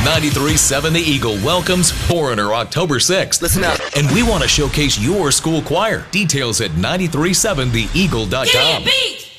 93.7 The Eagle welcomes Foreigner October 6th. Listen up. And we want to showcase your school choir. Details at 937theeagle.com. Give me a beat!